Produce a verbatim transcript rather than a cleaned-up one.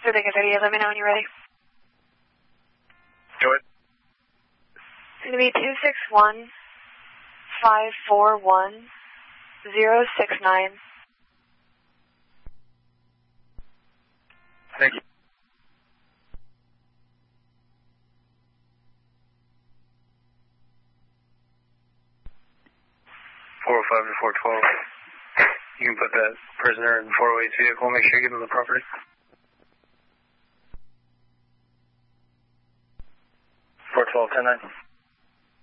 for the Gazette, let me know when you're ready. Go ahead. It's going to be two six one, five four one, zero six nine. Thank you. four oh five to four twelve. You can put that prisoner in four oh eight's vehicle. Make sure you get him to the property. four twelve, ten nine.